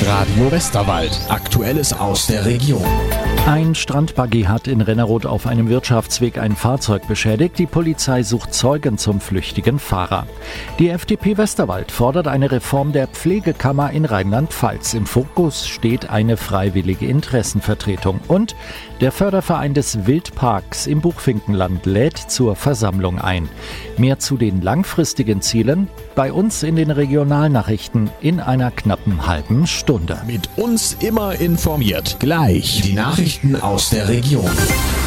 Radio Westerwald. Aktuelles aus der Region. Ein Strandbuggy hat in Rennerod auf einem Wirtschaftsweg ein Fahrzeug beschädigt. Die Polizei sucht Zeugen zum flüchtigen Fahrer. Die FDP Westerwald fordert eine Reform der Pflegekammer in Rheinland-Pfalz. Im Fokus steht eine freiwillige Interessenvertretung. Und der Förderverein des Wildparks im Buchfinkenland lädt zur Versammlung ein. Mehr zu den langfristigen Zielen bei uns in den Regionalnachrichten in einer knappen halben Stunde. Mit uns immer informiert. Gleich die Nachrichten aus der Region.